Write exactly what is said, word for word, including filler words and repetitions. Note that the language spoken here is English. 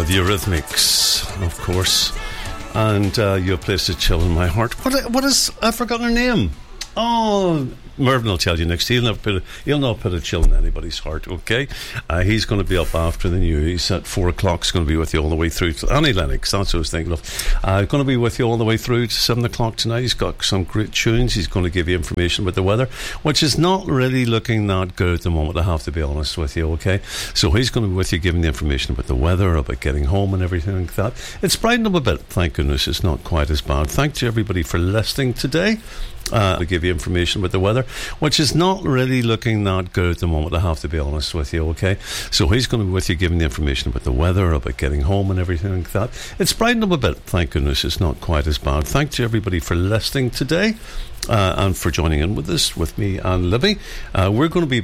the Eurythmics, of course, and uh, You've Placed a Chill in My Heart. What? What is? I've forgotten her name. Oh, Mervyn will tell you next. He'll not put a, he'll not put a chill in anybody's heart. Okay, uh, he's going to be up after the news at four o'clock. He's going to be with you all the way through. To, Annie Lennox, that's what I was thinking of. Uh, going to be with you all the way through to seven o'clock tonight. He's got some great tunes. He's going to give you information about the weather, which is not really looking that good at the moment, I have to be honest with you. Okay, so he's going to be with you, giving the information about the weather, about getting home and everything like that. It's brightened up a bit, thank goodness. It's not quite as bad. Thank you everybody for listening today. Uh, to give you information about the weather, which is not really looking that good at the moment, I have to be honest with you. Okay, so he's going to be with you, giving the information about the weather, about getting home and everything like that. It's brightened up a bit, thank goodness. It's not quite as bad. Thank you everybody for listening today, uh, and for joining in with us, with me and Libby. Uh, we're going to be